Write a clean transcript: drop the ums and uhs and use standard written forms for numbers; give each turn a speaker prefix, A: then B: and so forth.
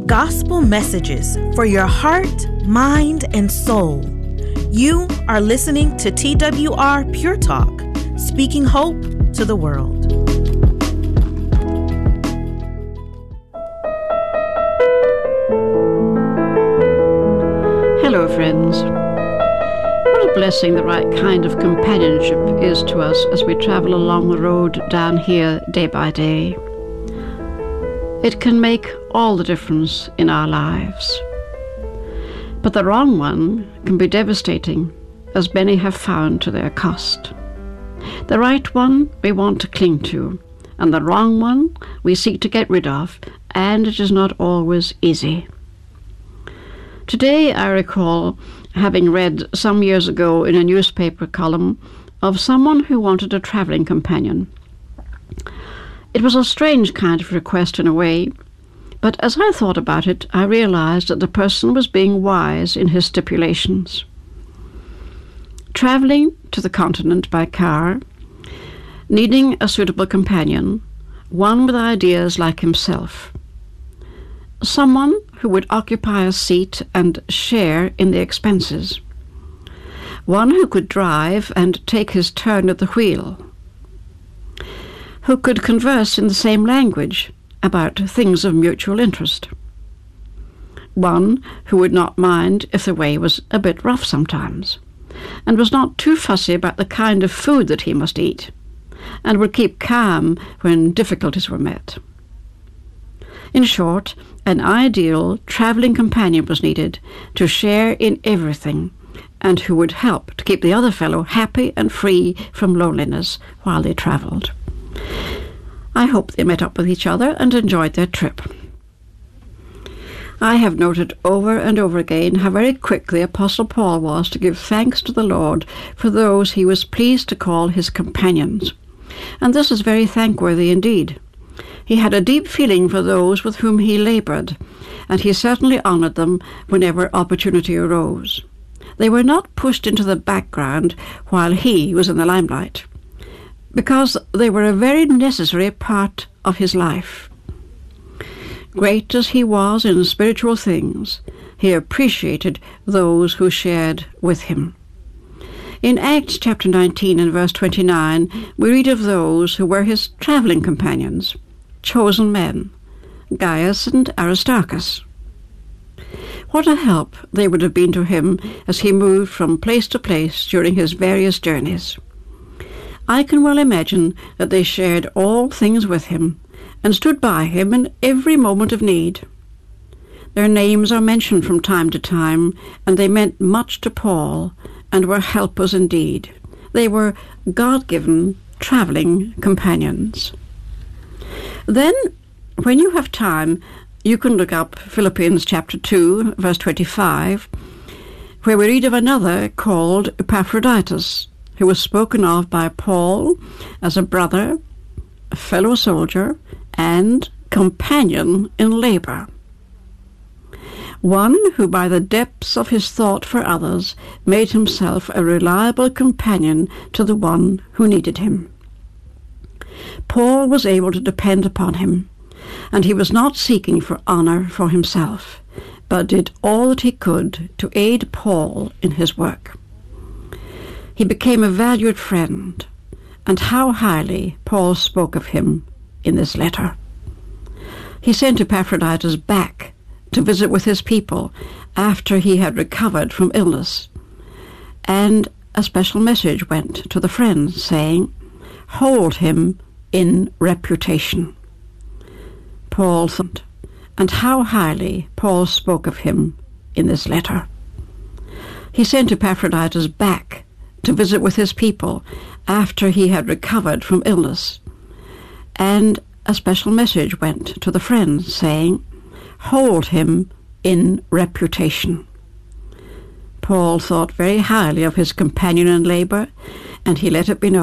A: gospel messages for your heart, mind, and soul. You are listening to TWR Pure Talk, speaking hope to the world.
B: Hello, friends. What a blessing the right kind of companionship is to us as we travel along the road down here day by day. It can make all the difference in our lives. But the wrong one can be devastating, as many have found to their cost. The right one we want to cling to, and the wrong one we seek to get rid of, and it is not always easy. Today I recall having read some years ago in a newspaper column of someone who wanted a travelling companion. It was a strange kind of request in a way, but as I thought about it, I realized that the person was being wise in his stipulations. Travelling to the continent by car, needing a suitable companion, one with ideas like himself. Someone who would occupy a seat and share in the expenses. One who could drive and take his turn at the wheel. Who could converse in the same language about things of mutual interest. One who would not mind if the way was a bit rough sometimes, and was not too fussy about the kind of food that he must eat, and would keep calm when difficulties were met. In short, an ideal travelling companion was needed to share in everything, and who would help to keep the other fellow happy and free from loneliness while they travelled. I hope they met up with each other and enjoyed their trip. I have noted over and over again how very quick the Apostle Paul was to give thanks to the Lord for those he was pleased to call his companions. And this is very thankworthy indeed. He had a deep feeling for those with whom he laboured, and he certainly honoured them whenever opportunity arose. They were not pushed into the background while he was in the limelight, because they were a very necessary part of his life. Great as he was in spiritual things, he appreciated those who shared with him. In Acts chapter 19 and verse 29, we read of those who were his travelling companions, chosen men, Gaius and Aristarchus. What a help they would have been to him as he moved from place to place during his various journeys. I can well imagine that they shared all things with him and stood by him in every moment of need. Their names are mentioned from time to time, and they meant much to Paul and were helpers indeed. They were God-given travelling companions. Then, when you have time, you can look up Philippians chapter 2, verse 25, where we read of another called Epaphroditus, who was spoken of by Paul as a brother, a fellow soldier, and companion in labour. One who by the depths of his thought for others made himself a reliable companion to the one who needed him. Paul was able to depend upon him, and he was not seeking for honour for himself, but did all that he could to aid Paul in his work. He became a valued friend, and how highly Paul spoke of him in this letter. He sent Epaphroditus back to visit with his people after he had recovered from illness, and a special message went to the friends saying, "Hold him in reputation." Paul thought, and how highly Paul spoke of him in this letter. He sent Epaphroditus back to visit with his people after he had recovered from illness, and a special message went to the friends saying, "Hold him in reputation." Paul thought very highly of his companion in labour, and he let it be known